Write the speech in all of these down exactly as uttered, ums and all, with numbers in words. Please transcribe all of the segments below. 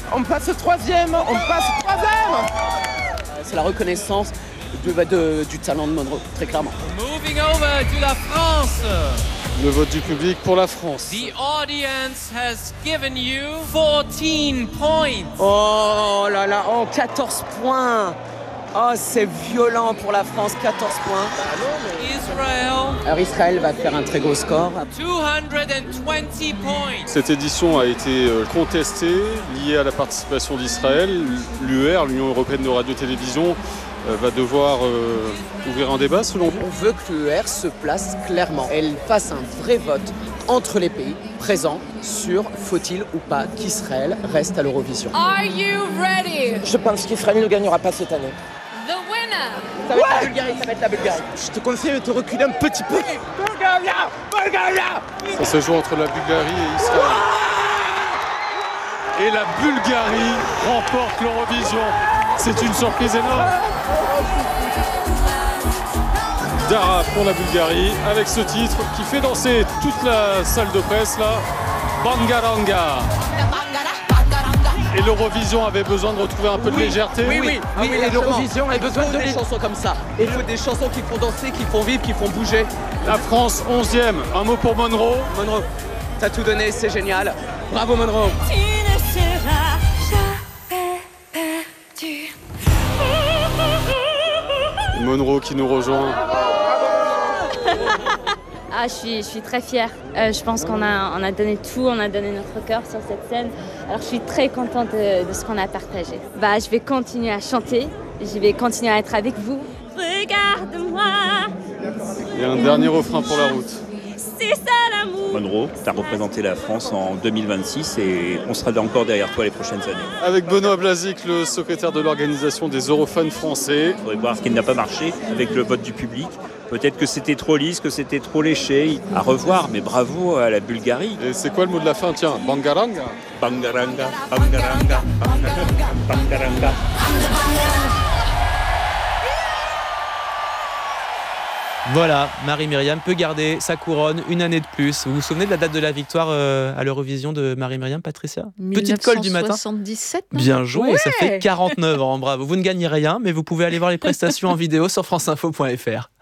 On passe troisième, on passe troisième. C'est la reconnaissance de, de, du talent de Monroe, très clairement. Moving over to la France. Le vote du public pour la France. The audience has given you fourteen points. Oh là là, oh, quatorze points. Oh, c'est violent pour la France, quatorze points. Israel. Alors Israël va faire un très gros score. two hundred twenty points. Cette édition a été contestée, liée à la participation d'Israël. L'U R, l'Union européenne de radio-télévision, va devoir euh, ouvrir un débat selon vous? On veut que l'U R se place clairement. Elle fasse un vrai vote entre les pays présents sur faut-il ou pas qu'Israël reste à l'Eurovision. Are you ready? Je pense qu'Israël ne gagnera pas cette année. The winner. Ça va être la Bulgarie, ça va être la Bulgarie. Je te conseille de te reculer un petit peu. Bulgaria, Bulgaria. Ça se joue entre la Bulgarie et Israël. Et la Bulgarie remporte l'Eurovision. C'est une surprise énorme. Dara pour la Bulgarie avec ce titre qui fait danser toute la salle de presse là. Bangaranga. Et l'Eurovision avait besoin de retrouver un peu de Oui, légèreté. Oui, oui, Ah oui, et l'Eurovision a besoin de des les- chansons comme ça. Il faut des chansons qui font danser, qui font vivre, qui font bouger. La France onzième. Un mot pour Monroe. Monroe, t'as tout donné, c'est génial. Bravo Monroe. Tu ne seras jamais perdu. Monroe qui nous rejoint. Ah, je suis, je suis très fière. Euh, je pense qu'on a, on a donné tout, on a donné notre cœur sur cette scène. Alors je suis très contente de, de ce qu'on a partagé. Bah, je vais continuer à chanter, je vais continuer à être avec vous. Regarde-moi, Et un dernier refrain pour la route. c'est ça l'amour. Monroe, tu as représenté la France en deux mille vingt-six et on sera encore derrière toi les prochaines années. Avec Benoît Blazic, le secrétaire de l'organisation des Eurofans français. Il faudrait voir ce qui n'a pas marché avec le vote du public. Peut-être que c'était trop lisse, que c'était trop léché. À revoir, mais bravo à la Bulgarie. Et c'est quoi le mot de la fin? Tiens, Bangaranga. Bangaranga, bangaranga, bangaranga, bangaranga. Voilà, Marie-Myriam peut garder sa couronne une année de plus. Vous vous souvenez de la date de la victoire euh, à l'Eurovision de Marie-Myriam, Patricia? Petite colle du matin. mille neuf cent soixante-dix-sept, non? Bien joué, Ouais. ça fait quarante-neuf ans, bravo. Vous ne gagnez rien, mais vous pouvez aller voir les prestations en vidéo sur franceinfo point f r.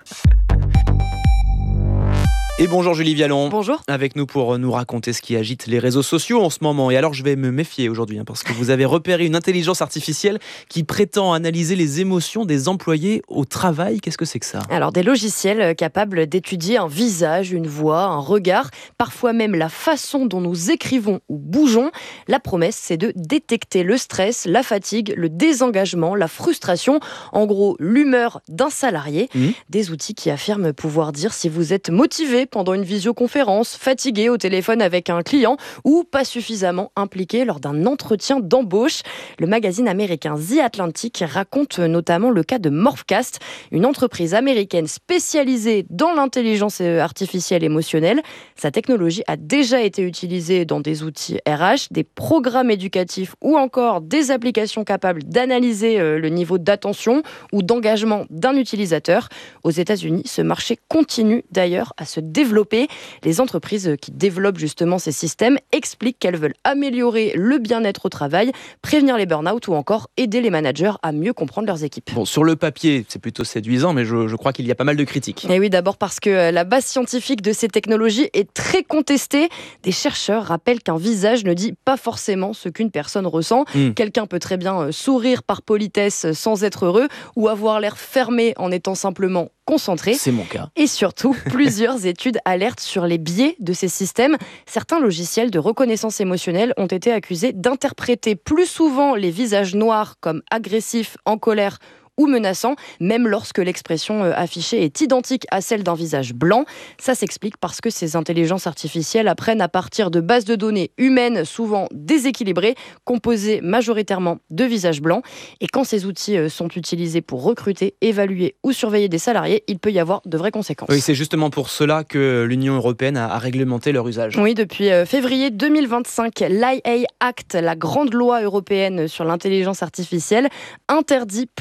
Et bonjour Julie Vialon. Bonjour. Avec nous pour nous raconter ce qui agite les réseaux sociaux en ce moment. Et alors je vais me méfier aujourd'hui hein, parce que vous avez repéré une intelligence artificielle qui prétend analyser les émotions des employés au travail. Qu'est-ce que c'est que ça? Alors, des logiciels capables d'étudier un visage, une voix, un regard, parfois même la façon dont nous écrivons ou bougeons. La promesse, c'est de détecter le stress, la fatigue, le désengagement, la frustration, en gros, l'humeur d'un salarié. Mmh. Des outils qui affirment pouvoir dire si vous êtes motivé pendant une visioconférence, fatigué au téléphone avec un client ou pas suffisamment impliqué lors d'un entretien d'embauche. Le magazine américain The Atlantic raconte notamment le cas de Morphcast, une entreprise américaine spécialisée dans l'intelligence artificielle émotionnelle. Sa technologie a déjà été utilisée dans des outils R H, des programmes éducatifs ou encore des applications capables d'analyser le niveau d'attention ou d'engagement d'un utilisateur. Aux États-Unis, ce marché continue d'ailleurs à se développer. Les entreprises qui développent justement ces systèmes expliquent qu'elles veulent améliorer le bien-être au travail, prévenir les burn-out ou encore aider les managers à mieux comprendre leurs équipes. Bon, sur le papier, c'est plutôt séduisant, mais je, je crois qu'il y a pas mal de critiques. Et oui, d'abord parce que la base scientifique de ces technologies est très contestée. Des chercheurs rappellent qu'un visage ne dit pas forcément ce qu'une personne ressent. Mmh. Quelqu'un peut très bien sourire par politesse sans être heureux ou avoir l'air fermé en étant simplement concentré. C'est mon cas. Et surtout, plusieurs études alertent sur les biais de ces systèmes. Certains logiciels de reconnaissance émotionnelle ont été accusés d'interpréter plus souvent les visages noirs comme agressifs, en colère ou menaçant, même lorsque l'expression affichée est identique à celle d'un visage blanc. Ça s'explique parce que ces intelligences artificielles apprennent à partir de bases de données humaines souvent déséquilibrées, composées majoritairement de visages blancs. Et quand ces outils sont utilisés pour recruter, évaluer ou surveiller des salariés, il peut y avoir de vraies conséquences. Oui, c'est justement pour cela que l'Union européenne a, a réglementé leur usage. Oui, depuis février deux mille vingt-cinq, l'I A Act, la grande loi européenne sur l'intelligence artificielle, interdit plusieurs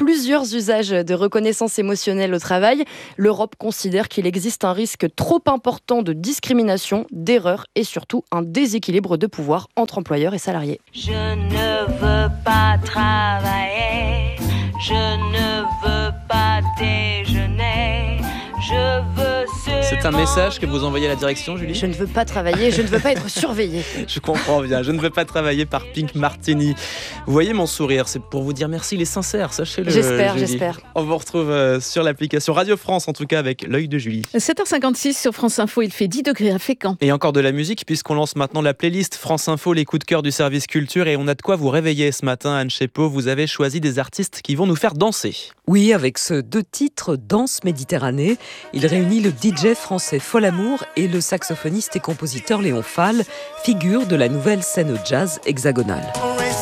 plusieurs usages de reconnaissance émotionnelle au travail. L'Europe considère qu'il existe un risque trop important de discrimination, d'erreur et surtout un déséquilibre de pouvoir entre employeurs et salariés. Je ne veux pas travailler, je ne veux pas déjeuner, je veux C'est un message que vous envoyez à la direction, Julie ? Je ne veux pas travailler, je ne veux pas être surveillée. Je comprends bien, je ne veux pas travailler par Pink Martini. Vous voyez mon sourire, c'est pour vous dire merci, il est sincère, sachez-le. J'espère, Julie. j'espère. On vous retrouve euh, sur l'application Radio France, en tout cas avec l'œil de Julie. sept heures cinquante-six sur France Info, il fait dix degrés à Fécamp. Et encore de la musique, puisqu'on lance maintenant la playlist France Info, les coups de cœur du service culture. Et on a de quoi vous réveiller ce matin, Anne Chepeau. Vous avez choisi des artistes qui vont nous faire danser. Oui, avec ce deux titres, Danse Méditerranée, il réunit le D J français Folamour et le saxophoniste et compositeur Léon Fall, figure de la nouvelle scène jazz hexagonale.